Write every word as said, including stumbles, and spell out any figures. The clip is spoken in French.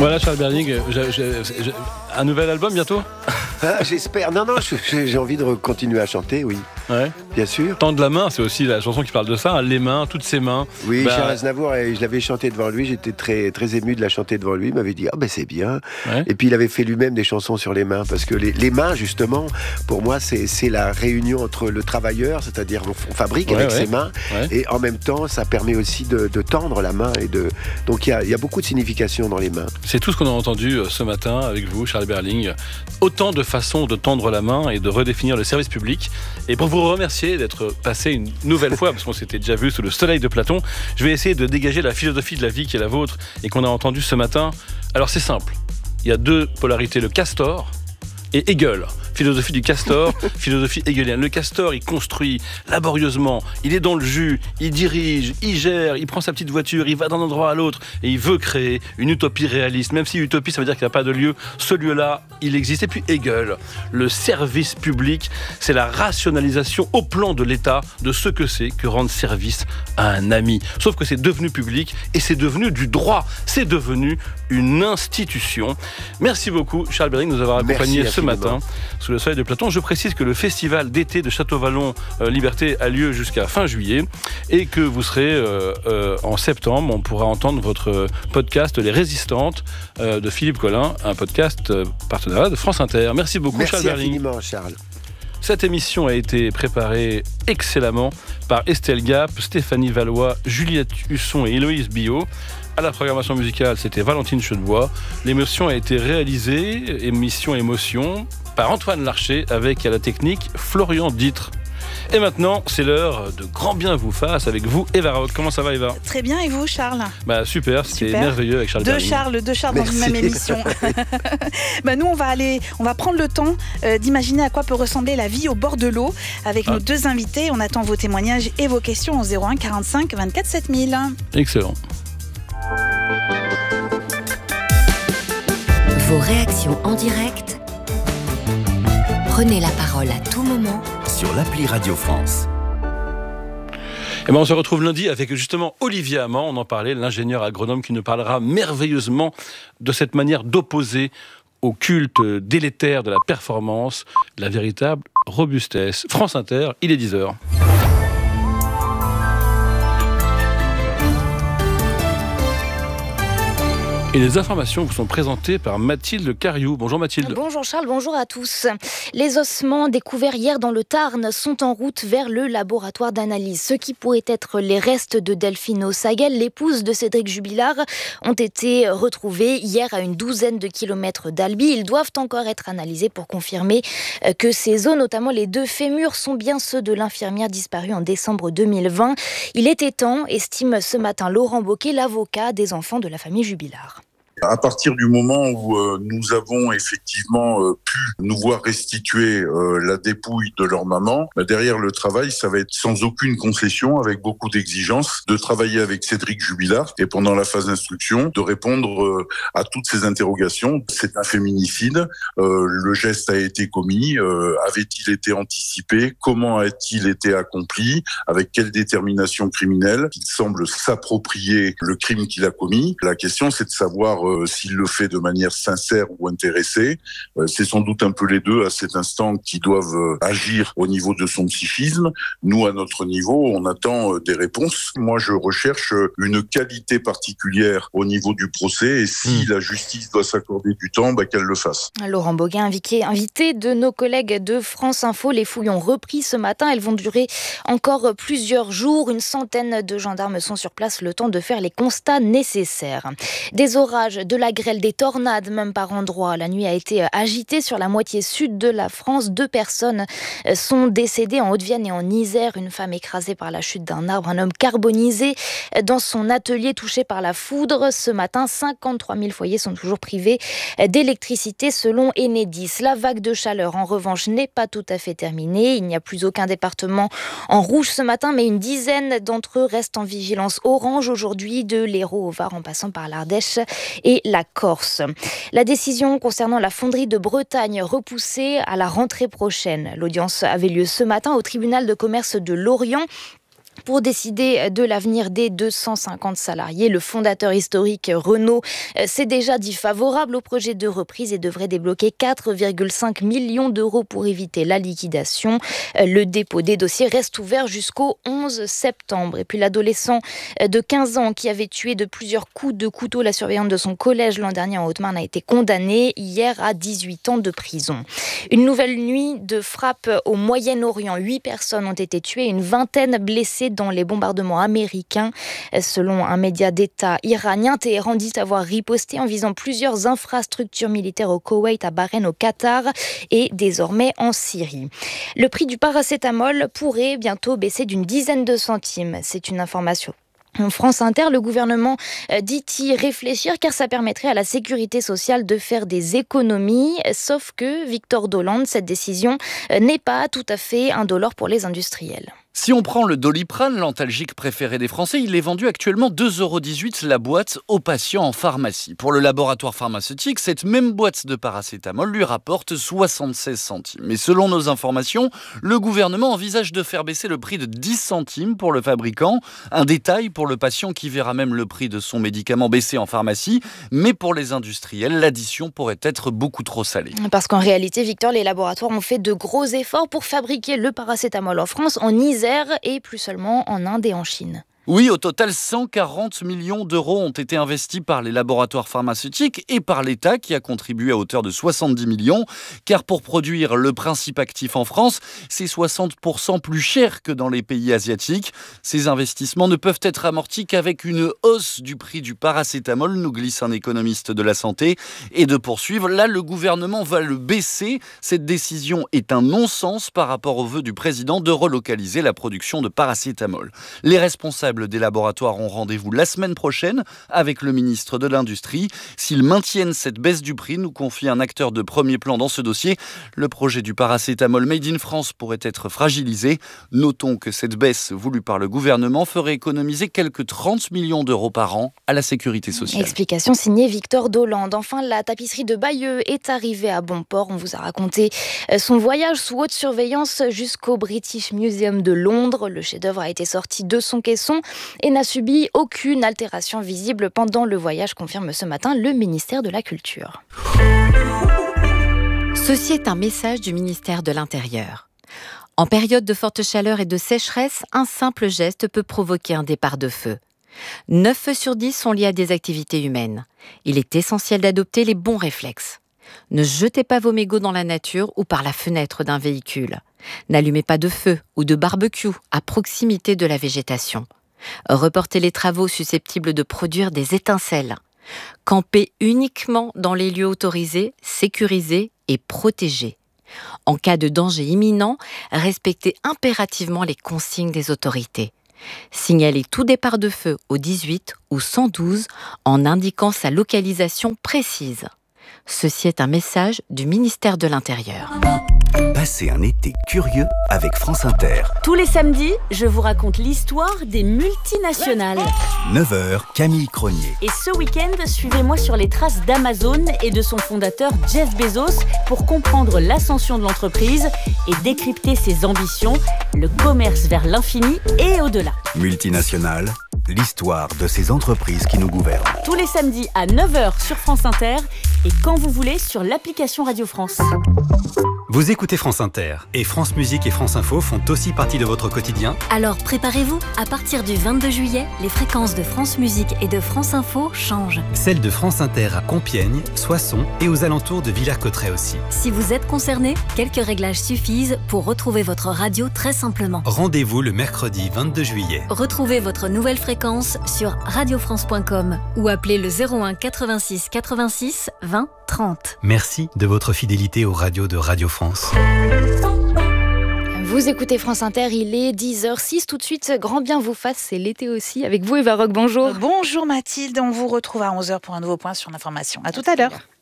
Voilà, Charles Berling, j'ai, j'ai, j'ai, un nouvel album bientôt ? Ah, j'espère. Non, non, j'ai, j'ai envie de continuer à chanter, oui. Ouais. Bien sûr. Tendre la main, c'est aussi la chanson qui parle de ça, hein, les mains, toutes ses mains. Oui, bah... Charles Aznavour, je l'avais chanté devant lui, j'étais très, très ému de la chanter devant lui, il m'avait dit « Ah ben c'est bien ouais. ». Et puis il avait fait lui-même des chansons sur les mains, parce que les, les mains, justement, pour moi, c'est, c'est la réunion entre le travailleur, c'est-à-dire on, on fabrique ouais, avec ouais. ses mains, ouais. et en même temps, ça permet aussi de, de tendre la main. Et de... Donc il y a, y a beaucoup de signification dans les mains. C'est tout ce qu'on a entendu ce matin avec vous, Charles Berling. Autant de façons de tendre la main et de redéfinir le service public. Et pour vous remercier d'être passé une nouvelle fois, parce qu'on s'était déjà vu sous le soleil de Platon, je vais essayer de dégager la philosophie de la vie qui est la vôtre et qu'on a entendue ce matin. Alors c'est simple, il y a deux polarités, le castor et Hegel. Philosophie du castor, philosophie hegelienne. Le castor, il construit laborieusement, il est dans le jus, il dirige, il gère, il prend sa petite voiture, il va d'un endroit à l'autre et il veut créer une utopie réaliste. Même si utopie, ça veut dire qu'il n'y a pas de lieu, ce lieu-là, il existe. Et puis Hegel, le service public, c'est la rationalisation au plan de l'État de ce que c'est que rendre service à un ami. Sauf que c'est devenu public et c'est devenu du droit, c'est devenu une institution. Merci beaucoup, Charles Berling, de nous avoir accompagnés ce matin sous le soleil de Platon. Je précise que le festival d'été de Château-Vallon euh, Liberté a lieu jusqu'à fin juillet et que vous serez euh, euh, en septembre. On pourra entendre votre podcast Les Résistantes euh, de Philippe Collin, un podcast euh, partenariat de France Inter. Merci beaucoup, Merci Charles Berling. Merci infiniment, Charles. Cette émission a été préparée excellemment par Estelle Gap, Stéphanie Valois, Juliette Husson et Héloïse Billot. À la programmation musicale, c'était Valentine Chedebois. L'émission a été réalisée, émission émotion, par Antoine Larcher, avec à la technique Florian Ditre. Et maintenant, c'est l'heure de Grand Bien vous fasse avec vous, Eva Rock. Comment ça va, Eva ? Très bien, et vous, Charles ? Bah super, c'était super. Merveilleux avec Charles Deux Berling. Charles, deux Charles Merci. dans une même émission. bah nous, on va aller, on va prendre le temps euh, d'imaginer à quoi peut ressembler la vie au bord de l'eau avec ah. nos deux invités. On attend vos témoignages et vos questions au zéro un quarante-cinq vingt-quatre sept mille. Excellent. Vos réactions en direct. Prenez la parole à tout moment sur l'appli Radio France. Et ben on se retrouve lundi avec justement Olivier Amand, on en parlait, l'ingénieur agronome qui nous parlera merveilleusement de cette manière d'opposer au culte délétère de la performance la véritable robustesse. France Inter, il est dix heures. Et les informations vous sont présentées par Mathilde Cariou. Bonjour Mathilde. Bonjour Charles, bonjour à tous. Les ossements découverts hier dans le Tarn sont en route vers le laboratoire d'analyse. Ce qui pourrait être les restes de Delphine O'Sagel, l'épouse de Cédric Jubilard, ont été retrouvés hier à une douzaine de kilomètres d'Albi. Ils doivent encore être analysés pour confirmer que ces os, notamment les deux fémurs, sont bien ceux de l'infirmière disparue en décembre deux mille vingt. Il était temps, estime ce matin Laurent Bocquet, l'avocat des enfants de la famille Jubilard. À partir du moment où euh, nous avons effectivement euh, pu nous voir restituer euh, la dépouille de leur maman, bah derrière le travail, ça va être sans aucune concession, avec beaucoup d'exigences, de travailler avec Cédric Jubilard et pendant la phase d'instruction, de répondre euh, à toutes ces interrogations. C'est un féminicide, euh, le geste a été commis, euh, avait-il été anticipé, comment a-t-il été accompli, avec quelle détermination criminelle, il semble s'approprier le crime qu'il a commis. La question, c'est de savoir euh, s'il le fait de manière sincère ou intéressée. Euh, c'est sans doute un peu les deux à cet instant qui doivent euh, agir au niveau de son psychisme. Nous, à notre niveau, on attend euh, des réponses. Moi, je recherche euh, une qualité particulière au niveau du procès et si mmh. la justice doit s'accorder du temps, bah, qu'elle le fasse. Laurent Bocquet, invité, invité de nos collègues de France Info. Les fouilles ont repris ce matin. Elles vont durer encore plusieurs jours. Une centaine de gendarmes sont sur place, le temps de faire les constats nécessaires. Des orages, de la grêle, des tornades même par endroits. La nuit a été agitée sur la moitié sud de la France. Deux personnes sont décédées en Haute-Vienne et en Isère. Une femme écrasée par la chute d'un arbre, un homme carbonisé dans son atelier touché par la foudre. Ce matin, cinquante-trois mille foyers sont toujours privés d'électricité selon Enedis. La vague de chaleur, en revanche, n'est pas tout à fait terminée. Il n'y a plus aucun département en rouge ce matin, mais une dizaine d'entre eux restent en vigilance orange aujourd'hui, de l'Hérault au Var en passant par l'Ardèche et la Corse. La décision concernant la fonderie de Bretagne repoussée à la rentrée prochaine. L'audience avait lieu ce matin au tribunal de commerce de Lorient. Pour décider de l'avenir des deux cent cinquante salariés, le fondateur historique Renault s'est déjà dit favorable au projet de reprise et devrait débloquer quatre virgule cinq millions d'euros pour éviter la liquidation. Le dépôt des dossiers reste ouvert jusqu'au onze septembre. Et puis l'adolescent de quinze ans qui avait tué de plusieurs coups de couteau la surveillante de son collège l'an dernier en Haute-Marne a été condamné hier à dix-huit ans de prison. Une nouvelle nuit de frappe au Moyen-Orient. Huit personnes ont été tuées, une vingtaine blessées dans les bombardements américains. Selon un média d'État iranien, Téhéran dit avoir riposté en visant plusieurs infrastructures militaires au Koweït, à Bahreïn, au Qatar et désormais en Syrie. Le prix du paracétamol pourrait bientôt baisser d'une dizaine de centimes. C'est une information. En France Inter, le gouvernement dit y réfléchir car ça permettrait à la sécurité sociale de faire des économies. Sauf que, Victor Dolande, cette décision n'est pas tout à fait indolore pour les industriels. Si on prend le Doliprane, l'antalgique préféré des Français, il est vendu actuellement deux euros dix-huit la boîte aux patients en pharmacie. Pour le laboratoire pharmaceutique, cette même boîte de paracétamol lui rapporte soixante-seize centimes. Mais selon nos informations, le gouvernement envisage de faire baisser le prix de dix centimes pour le fabricant. Un détail pour le patient qui verra même le prix de son médicament baisser en pharmacie. Mais pour les industriels, l'addition pourrait être beaucoup trop salée. Parce qu'en réalité, Victor, les laboratoires ont fait de gros efforts pour fabriquer le paracétamol en France, en Isère et plus seulement en Inde et en Chine. Oui, au total, cent quarante millions d'euros ont été investis par les laboratoires pharmaceutiques et par l'État qui a contribué à hauteur de soixante-dix millions. Car pour produire le principe actif en France, c'est soixante pour cent plus cher que dans les pays asiatiques. Ces investissements ne peuvent être amortis qu'avec une hausse du prix du paracétamol, nous glisse un économiste de la santé. Et de poursuivre, là, le gouvernement va le baisser. Cette décision est un non-sens par rapport au vœu du président de relocaliser la production de paracétamol. Les responsables des laboratoires ont rendez-vous la semaine prochaine avec le ministre de l'Industrie. S'ils maintiennent cette baisse du prix, nous confie un acteur de premier plan dans ce dossier, le projet du paracétamol Made in France pourrait être fragilisé. Notons que cette baisse voulue par le gouvernement ferait économiser quelques trente millions d'euros par an à la sécurité sociale. Explication signée Victor Dolande. Enfin, la tapisserie de Bayeux est arrivée à bon port. On vous a raconté son voyage sous haute surveillance jusqu'au British Museum de Londres. Le chef-d'œuvre a été sorti de son caisson et n'a subi aucune altération visible pendant le voyage, confirme ce matin le ministère de la Culture. Ceci est un message du ministère de l'Intérieur. En période de forte chaleur et de sécheresse, un simple geste peut provoquer un départ de feu. neuf feux sur dix sont liés à des activités humaines. Il est essentiel d'adopter les bons réflexes. Ne jetez pas vos mégots dans la nature ou par la fenêtre d'un véhicule. N'allumez pas de feu ou de barbecue à proximité de la végétation. Reportez les travaux susceptibles de produire des étincelles. Campez uniquement dans les lieux autorisés, sécurisés et protégés. En cas de danger imminent, respectez impérativement les consignes des autorités. Signalez tout départ de feu au dix-huit ou cent douze en indiquant sa localisation précise. Ceci est un message du ministère de l'Intérieur. Passez un été curieux avec France Inter. Tous les samedis, je vous raconte l'histoire des multinationales. neuf heures, Camille Cronier. Et ce week-end, suivez-moi sur les traces d'Amazon et de son fondateur Jeff Bezos pour comprendre l'ascension de l'entreprise et décrypter ses ambitions, le commerce vers l'infini et au-delà. Multinationales, l'histoire de ces entreprises qui nous gouvernent. Tous les samedis à neuf heures sur France Inter et quand vous voulez sur l'application Radio France. Vous écoutez France Inter et France Musique et France Info font aussi partie de votre quotidien. Alors préparez-vous, à partir du vingt-deux juillet, les fréquences de France Musique et de France Info changent. Celles de France Inter à Compiègne, Soissons et aux alentours de Villers-Cotterêts aussi. Si vous êtes concerné, quelques réglages suffisent pour retrouver votre radio très simplement. Rendez-vous le mercredi vingt-deux juillet. Retrouvez votre nouvelle fréquence sur radio france point com ou appelez le zéro un quatre-vingt-six quatre-vingt-six vingt trente. Merci de votre fidélité aux radios de Radio France. Vous écoutez France Inter, il est dix heures six. Tout de suite, grand bien vous fasse, c'est l'été aussi. Avec vous, Eva Rock, bonjour. Bonjour Mathilde, on vous retrouve à onze heures pour un nouveau point sur l'information. À tout à l'heure.